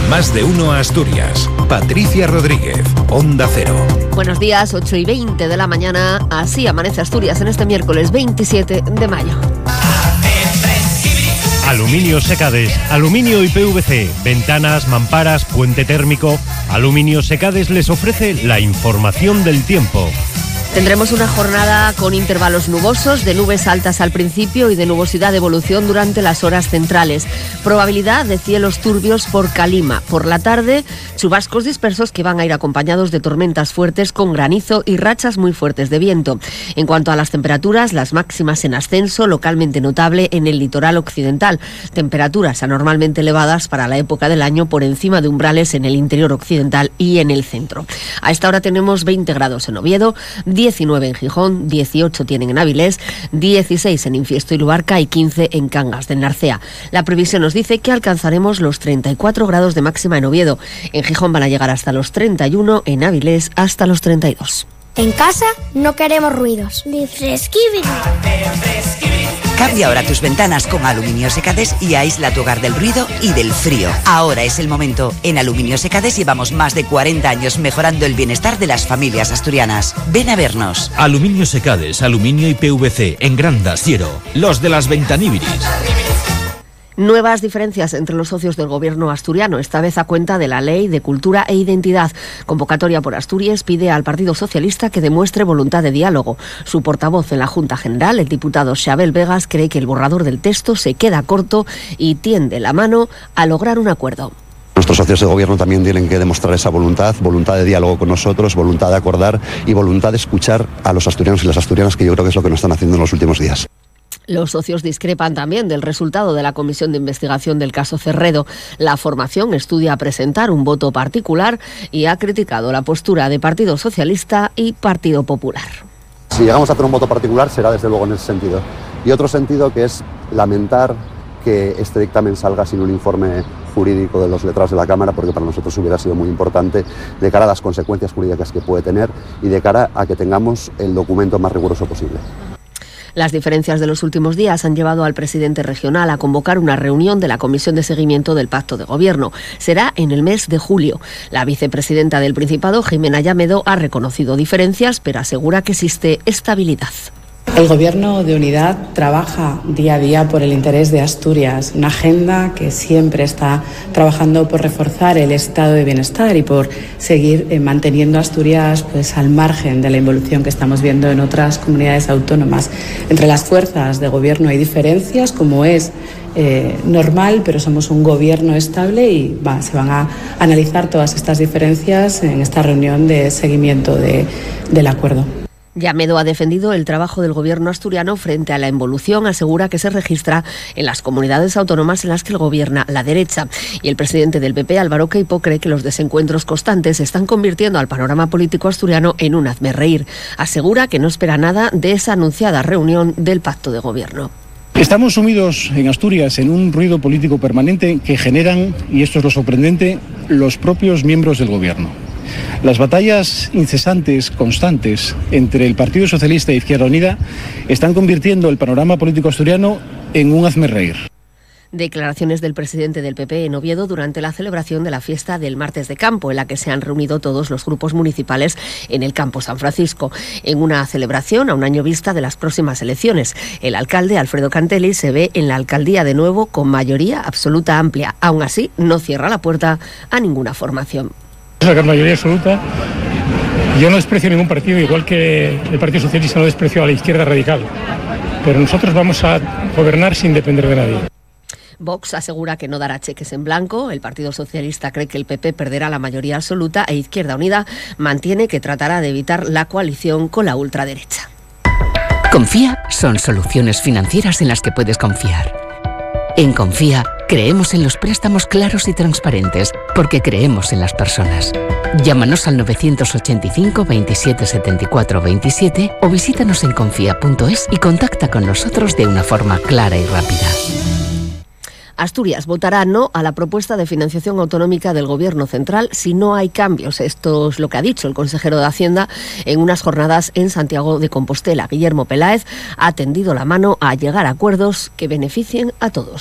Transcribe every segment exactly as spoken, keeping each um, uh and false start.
Más de Uno Asturias. Patricia Rodríguez, Onda Cero. Buenos días, ocho y veinte de la mañana. Así amanece Asturias en este miércoles veintisiete de mayo. Aluminio Secades, aluminio y P V C, ventanas, mamparas, puente térmico. Aluminio Secades les ofrece la información del tiempo. Tendremos una jornada con intervalos nubosos, de nubes altas al principio y de nubosidad de evolución durante las horas centrales. Probabilidad de cielos turbios por Calima. Por la tarde, chubascos dispersos que van a ir acompañados de tormentas fuertes con granizo y rachas muy fuertes de viento. En cuanto a las temperaturas, las máximas en ascenso, localmente notable en el litoral occidental. Temperaturas anormalmente elevadas para la época del año por encima de umbrales en el interior occidental y en el centro. A esta hora tenemos veinte grados en Oviedo, diecinueve en Gijón, dieciocho tienen en Avilés, dieciséis en Infiesto y Luarca y quince en Cangas del Narcea. La previsión nos dice que alcanzaremos los treinta y cuatro grados de máxima en Oviedo. En Gijón van a llegar hasta los treinta y uno, en Avilés hasta los treinta y dos. En casa no queremos ruidos. Ni fresquibiri. Cambia ahora tus ventanas con Aluminio Secades y aísla tu hogar del ruido y del frío. Ahora es el momento. En Aluminio Secades llevamos más de cuarenta años mejorando el bienestar de las familias asturianas. Ven a vernos. Aluminio Secades, aluminio y P V C en Granda, Siero. Los de las ventaníbiris. Nuevas diferencias entre los socios del gobierno asturiano, esta vez a cuenta de la Ley de Cultura e Identidad. Convocatoria por Asturias pide al Partido Socialista que demuestre voluntad de diálogo. Su portavoz en la Junta General, el diputado Xabel Vegas, cree que el borrador del texto se queda corto y tiende la mano a lograr un acuerdo. Nuestros socios de gobierno también tienen que demostrar esa voluntad, voluntad de diálogo con nosotros, voluntad de acordar y voluntad de escuchar a los asturianos y las asturianas, que yo creo que es lo que nos están haciendo en los últimos días. Los socios discrepan también del resultado de la comisión de investigación del caso Cerredo. La formación estudia presentar un voto particular y ha criticado la postura de Partido Socialista y Partido Popular. Si llegamos a hacer un voto particular será desde luego en ese sentido. Y otro sentido que es lamentar que este dictamen salga sin un informe jurídico de los letrados de la Cámara, porque para nosotros hubiera sido muy importante de cara a las consecuencias jurídicas que puede tener y de cara a que tengamos el documento más riguroso posible. Las diferencias de los últimos días han llevado al presidente regional a convocar una reunión de la Comisión de Seguimiento del Pacto de Gobierno. Será en el mes de julio. La vicepresidenta del Principado, Jimena Llamedo, ha reconocido diferencias, pero asegura que existe estabilidad. El Gobierno de Unidad trabaja día a día por el interés de Asturias, una agenda que siempre está trabajando por reforzar el estado de bienestar y por seguir eh, manteniendo a Asturias pues, al margen de la involución que estamos viendo en otras comunidades autónomas. Entre las fuerzas de Gobierno hay diferencias, como es eh, normal, pero somos un Gobierno estable y va, se van a analizar todas estas diferencias en esta reunión de seguimiento de, del acuerdo. Llamedo ha defendido el trabajo del gobierno asturiano frente a la involución, asegura que se registra en las comunidades autónomas en las que gobierna la derecha. Y el presidente del P P, Álvaro Queipo, cree que los desencuentros constantes están convirtiendo al panorama político asturiano en un hazmerreír. Asegura que no espera nada de esa anunciada reunión del pacto de gobierno. Estamos sumidos en Asturias en un ruido político permanente que generan, y esto es lo sorprendente, los propios miembros del gobierno. Las batallas incesantes, constantes, entre el Partido Socialista e Izquierda Unida están convirtiendo el panorama político asturiano en un hazmerreír. Declaraciones del presidente del P P en Oviedo durante la celebración de la fiesta del Martes de Campo, en la que se han reunido todos los grupos municipales en el Campo San Francisco, en una celebración a un año vista de las próximas elecciones. El alcalde, Alfredo Cantelli, se ve en la alcaldía de nuevo con mayoría absoluta amplia. Aún así, no cierra la puerta a ninguna formación. La mayoría absoluta. Yo no desprecio ningún partido, igual que el Partido Socialista no despreció a la izquierda radical, pero nosotros vamos a gobernar sin depender de nadie. Vox asegura que no dará cheques en blanco. El Partido Socialista cree que el P P perderá la mayoría absoluta e Izquierda Unida mantiene que tratará de evitar la coalición con la ultraderecha. Confía son soluciones financieras en las que puedes confiar. En Confía creemos en los préstamos claros y transparentes porque creemos en las personas. Llámanos al novecientos ochenta y cinco, veintisiete, setenta y cuatro, veintisiete o visítanos en confía punto es y contacta con nosotros de una forma clara y rápida. Asturias votará no a la propuesta de financiación autonómica del Gobierno central si no hay cambios. Esto es lo que ha dicho el consejero de Hacienda en unas jornadas en Santiago de Compostela. Guillermo Peláez ha tendido la mano a llegar a acuerdos que beneficien a todos.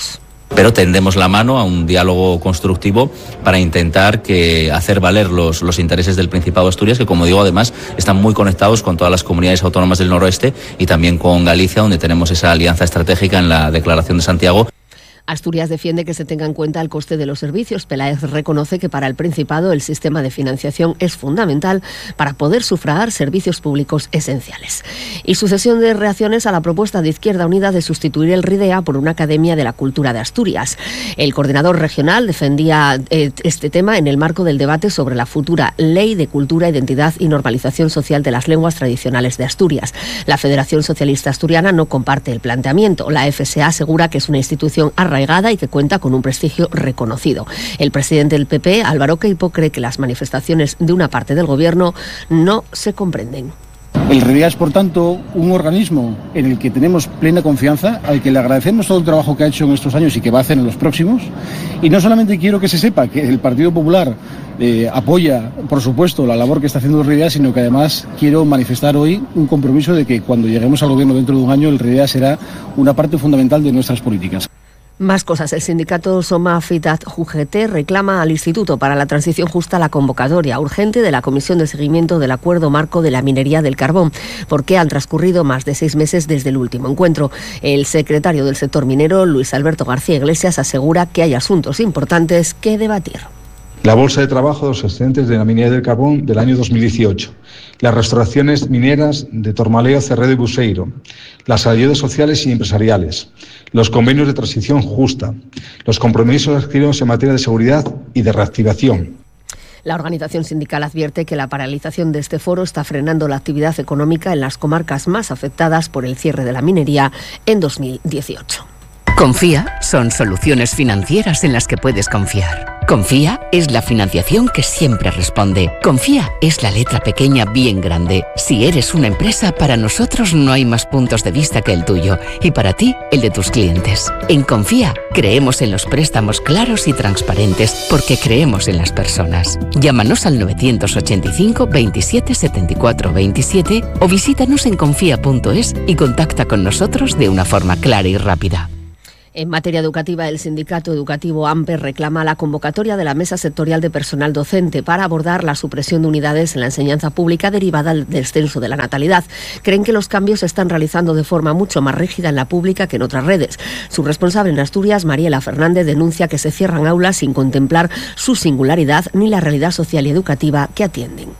pero tendemos la mano a un diálogo constructivo para intentar que hacer valer los, los intereses del Principado de Asturias, que, como digo, además están muy conectados con todas las comunidades autónomas del noroeste y también con Galicia, donde tenemos esa alianza estratégica en la Declaración de Santiago. Asturias defiende que se tenga en cuenta el coste de los servicios. Peláez reconoce que para el Principado el sistema de financiación es fundamental para poder sufragar servicios públicos esenciales. Y sucesión de reacciones a la propuesta de Izquierda Unida de sustituir el RIDEA por una Academia de la Cultura de Asturias. El coordinador regional defendía eh, este tema en el marco del debate sobre la futura Ley de Cultura, Identidad y Normalización Social de las Lenguas Tradicionales de Asturias. La Federación Socialista Asturiana no comparte el planteamiento. La F S A asegura que es una institución arraigada y que cuenta con un prestigio reconocido. El presidente del P P, Álvaro Queipo, cree que las manifestaciones de una parte del gobierno no se comprenden. El RIDEA es, por tanto, un organismo en el que tenemos plena confianza, al que le agradecemos todo el trabajo que ha hecho en estos años y que va a hacer en los próximos. Y no solamente quiero que se sepa que el Partido Popular eh, apoya, por supuesto, la labor que está haciendo el RIDEA, sino que además quiero manifestar hoy un compromiso de que cuando lleguemos al gobierno dentro de un año, el RIDEA será una parte fundamental de nuestras políticas. Más cosas. El sindicato Soma Fitat U G T reclama al Instituto para la Transición Justa la convocatoria urgente de la Comisión de Seguimiento del Acuerdo Marco de la Minería del Carbón, porque han transcurrido más de seis meses desde el último encuentro. El secretario del sector minero, Luis Alberto García Iglesias, asegura que hay asuntos importantes que debatir. La bolsa de trabajo de los excedentes de la minería del carbón del año dos mil dieciocho, las restauraciones mineras de Tormaleo, Cerredo y Buseiro, las ayudas sociales y empresariales, los convenios de transición justa, los compromisos adquiridos en materia de seguridad y de reactivación. La organización sindical advierte que la paralización de este foro está frenando la actividad económica en las comarcas más afectadas por el cierre de la minería en dos mil dieciocho. Confía son soluciones financieras en las que puedes confiar. Confía es la financiación que siempre responde. Confía es la letra pequeña bien grande. Si eres una empresa, para nosotros no hay más puntos de vista que el tuyo y para ti, el de tus clientes. En Confía creemos en los préstamos claros y transparentes porque creemos en las personas. Llámanos al novecientos ochenta y cinco veintisiete setenta y cuatro veintisiete o visítanos en confía punto es y contacta con nosotros de una forma clara y rápida. En materia educativa, el sindicato educativo AMPE reclama la convocatoria de la Mesa Sectorial de Personal Docente para abordar la supresión de unidades en la enseñanza pública derivada del descenso de la natalidad. Creen que los cambios se están realizando de forma mucho más rígida en la pública que en otras redes. Su responsable en Asturias, Mariela Fernández, denuncia que se cierran aulas sin contemplar su singularidad ni la realidad social y educativa que atienden.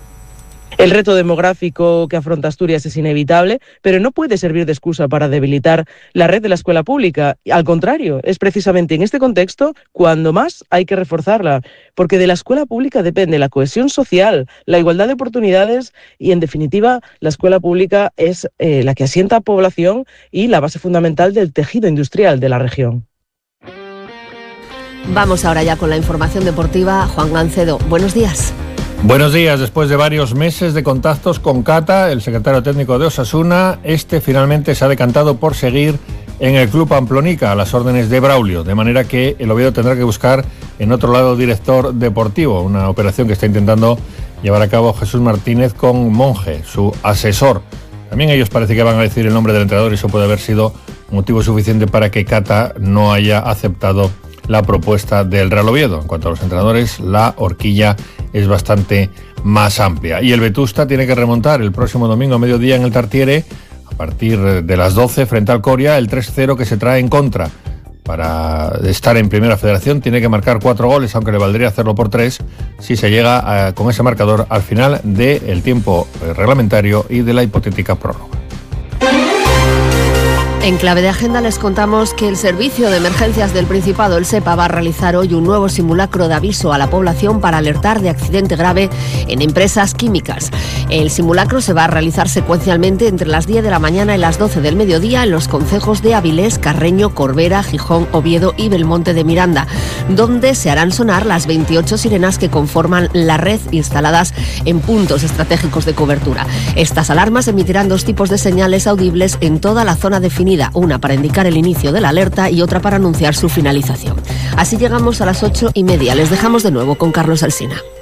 El reto demográfico que afronta Asturias es inevitable, pero no puede servir de excusa para debilitar la red de la escuela pública. Al contrario, es precisamente en este contexto cuando más hay que reforzarla, porque de la escuela pública depende la cohesión social, la igualdad de oportunidades y, en definitiva, la escuela pública es eh, la que asienta población y la base fundamental del tejido industrial de la región. Vamos ahora ya con la información deportiva. Juan Gancedo, buenos días. Buenos días. Después de varios meses de contactos con Cata, el secretario técnico de Osasuna, este finalmente se ha decantado por seguir en el club Pamplonica a las órdenes de Braulio, de manera que el Oviedo tendrá que buscar en otro lado director deportivo, una operación que está intentando llevar a cabo Jesús Martínez con Monge, su asesor. También ellos parece que van a decir el nombre del entrenador y eso puede haber sido motivo suficiente para que Cata no haya aceptado la propuesta del Real Oviedo. En cuanto a los entrenadores, la horquilla es bastante más amplia. Y el Vetusta tiene que remontar el próximo domingo a mediodía en el Tartiere, a partir de las doce, frente al Coria, el tres cero que se trae en contra. Para estar en Primera Federación tiene que marcar cuatro goles, aunque le valdría hacerlo por tres, si se llega a, con ese marcador al final del tiempo reglamentario y de la hipotética prórroga. En clave de agenda les contamos que el Servicio de Emergencias del Principado, el SEPA, va a realizar hoy un nuevo simulacro de aviso a la población para alertar de accidente grave en empresas químicas. El simulacro se va a realizar secuencialmente entre las diez de la mañana y las doce del mediodía en los concejos de Avilés, Carreño, Corbera, Gijón, Oviedo y Belmonte de Miranda, donde se harán sonar las veintiocho sirenas que conforman la red instaladas en puntos estratégicos de cobertura. Estas alarmas emitirán dos tipos de señales audibles en toda la zona definida, una para indicar el inicio de la alerta y otra para anunciar su finalización. Así llegamos a las ocho y media. Les dejamos de nuevo con Carlos Alsina.